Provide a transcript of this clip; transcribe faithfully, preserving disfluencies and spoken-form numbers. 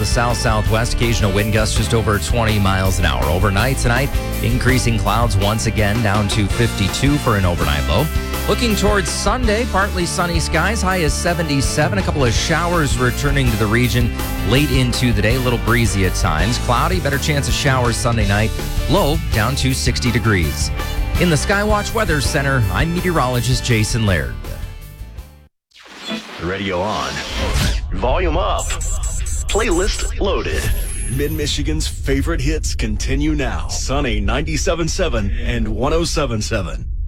the south-southwest. Occasional wind gusts just over twenty miles an hour. Overnight tonight, increasing clouds once again down to fifty-two for an overnight low. Looking towards Sunday, partly sunny skies, high as seventy-seven. A couple of showers returning to the region late into the day. A little breezy at times. Cloudy, better chance of showers Sunday night. Low down to sixty degrees. In the Skywatch Weather Center, I'm meteorologist Jason Laird. Radio on. Volume up. Playlist loaded. Mid-Michigan's favorite hits continue now. Sunny ninety-seven point seven and one oh seven point seven.